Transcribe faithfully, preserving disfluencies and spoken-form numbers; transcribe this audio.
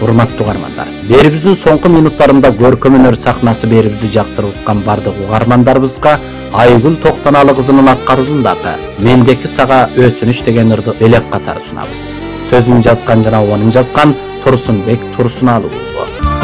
Урматтуу угармандар, берибиздин соңку минуттарында көркөм өнөр сахнасы берибизди жактырып уккан бардык угармандарыбызга Айгүл Токтоналы кызынын аткаруусундагы "Мендеки сага өтүнүч" деген ырды элеп катары сунабыз. Сөзүн жазган жана убанын жазган Турсунбек Турсуналуу.